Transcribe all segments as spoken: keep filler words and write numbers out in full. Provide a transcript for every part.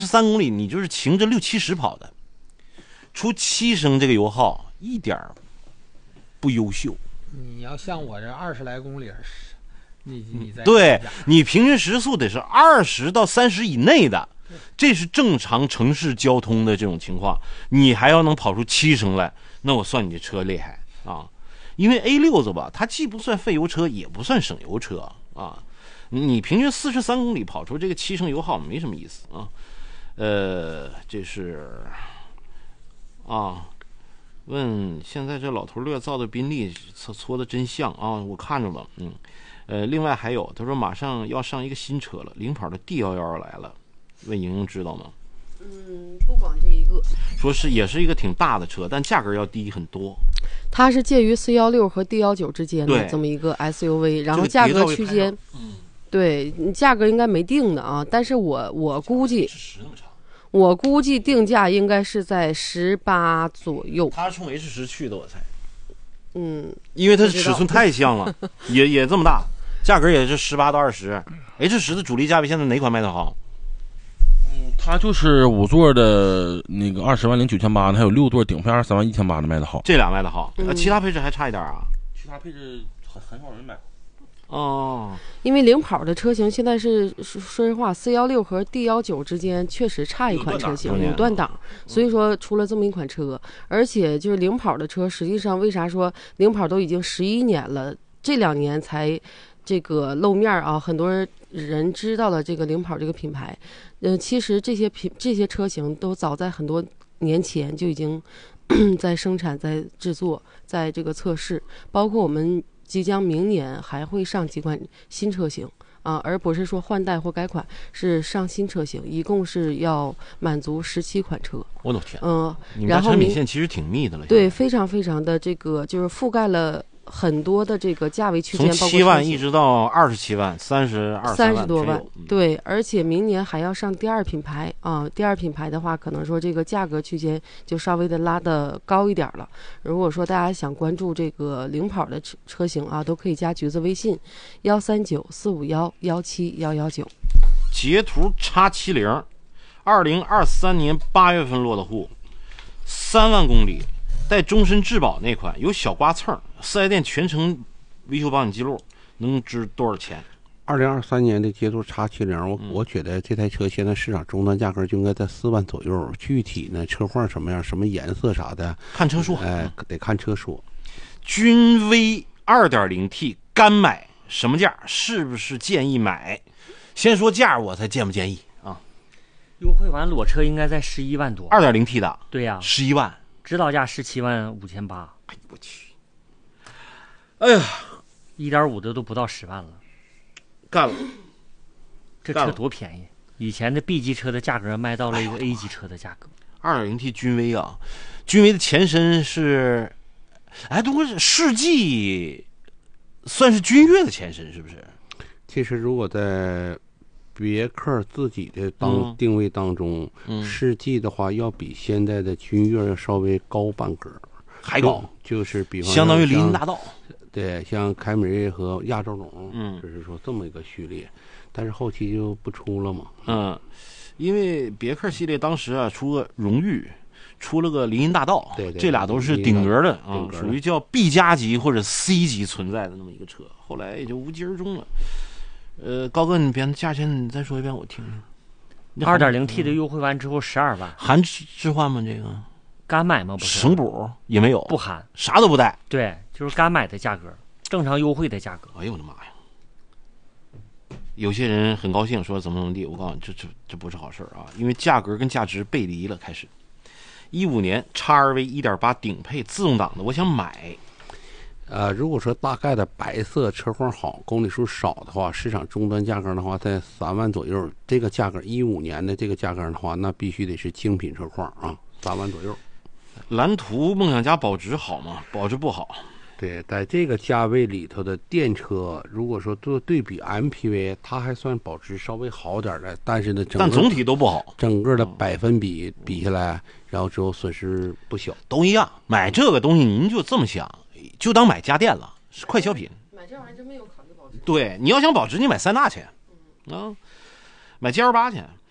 三公里你就是擎着六七十跑的，出七升这个油耗一点不优秀。 你要像我这二十来公里，你你在对你平均时速得是二十到三十以内的，这是正常城市交通的这种情况，你还要能跑出七升来，那我算你这车厉害啊！因为 A 六 子吧，它既不算费油车，也不算省油车啊。你平均四十三公里跑出这个七升油耗没什么意思啊。呃，这是啊，问现在这老头乐造的宾利搓搓的真像啊，我看着了，嗯。呃，另外还有，他说马上要上一个新车了，领跑的 D 一一来了，问莹莹知道吗？ 嗯，不光这一个， 说是也是一个挺大的车，但价格要低很多。 它是介于 C 一六 和 D 一九之间的这么一个 S U V， 然后价格区间， 嗯， 对，价格应该没定的啊，但是我我估计，我估计定价应该是在十八左右。 他冲 H 十去的，我猜。 嗯， 因为它尺寸太像了，也也这么大，价格也是十八到二十。H 十的主力价位现在哪款卖的好？ 嗯，它就是五座的那个二十万零九千八的，还有六座顶配二十三万一千八的卖的好。 这俩卖的好， 嗯、 其他配置还差一点啊？ 其他配置很很少人买。 哦，因为领跑的车型现在是说实话 ，C 一六 和 D 一九之间确实差一款车型，有断档，所以说出了这么一款车，而且就是领跑的车，实际上为啥说领跑都已经十一年了，这两年才这个露面啊，很多人知道了这个领跑这个品牌，呃，其实这些品这些车型都早在很多年前就已经在生产、在制作、在这个测试，包括我们。即将明年还会上几款新车型啊，而不是说换代或改款，是上新车型，一共是要满足十七款车。 我的天， 嗯， 你们家产品线其实挺密的了。 对，非常非常的这个就是覆盖了很多的这个价位区间， 从七万一直到二十七万、三十二、 三十多万，对，而且明年还要上第二品牌啊。第二品牌的话，可能说这个价格区间就稍微的拉的高一点了。如果说大家想关注这个领跑的车车型啊，都可以加橘子微信幺三九四五幺幺七幺幺九。 捷途 X 七十，二零二三年八月份落的户，三万公里。带终身质保那款有小刮蹭，四 S 店全程维修保养记录，能值多少钱？ 二零二三年的捷途 X 七十，我、嗯、我觉得这台车现在市场终端价格就应该在四万左右。具体呢，车况什么样、什么颜色啥的， 看车说。 哎，得看车说。 君威 二点零 T 干买什么价？是不是建议买？先说价，我才建不建议啊？ 优惠完裸车应该在十一万多。 二点零 T 的， 对呀、啊， 十一万。 指导价十七万五千八， 哎我去，哎呀， 一点五的都不到十万了， 干了， 这车多便宜！以前的 B 级车的价格卖到了一个 A 级车的价格。 二点零 T 君威啊，君威的前身是，哎，不过是世纪，算是君越的前身是不是？ 其实如果在别克自己的当定位当中，嗯，世纪的话要比现在的君越要稍微高半格， 还高， 就是比方相当于林荫大道， 对，像凯美瑞和亚洲龙，嗯，就是说这么一个序列，但是后期就不出了嘛， 嗯，因为别克系列当时啊出个荣誉，出了个林荫大道， 对， 这俩都是顶格的啊，属于叫 B 加级或者 C 级存在的那么一个车，后来也就无疾而终了。呃，高哥，你别价钱，你再说一遍，我听听。 二点零 T 的优惠完之后十二万， 含置换吗？这个干买吗？不是， 省补也没有， 不含， 啥都不带。 对，就是干买的价格，正常优惠的价格。 哎呦我的妈呀！有些人很高兴说怎么怎么地，我告诉你，这这这不是好事啊，因为价格跟价值背离了。开始，一五年 X R V 一点八顶配自动挡的，我想买。 呃，如果说大概的白色车况好、公里数少的话，市场终端价格的话在三万左右。这个价格，一五年的这个价格的话，那必须得是精品车况啊，三万左右。 蓝图、梦想家保值好吗？保值不好。 对，在这个价位里头的电车，如果说做对比 M P V， 它还算保值稍微好点的，但是呢，整个但总体都不好， 整个的百分比比下来，然后之后损失不小。 都一样，买这个东西您就这么想。就当买家电了，是快消品。 买这玩意儿真没有考虑保值。 对，你要想保值，你买塞纳去，啊，买 G L 八去。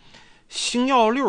星耀六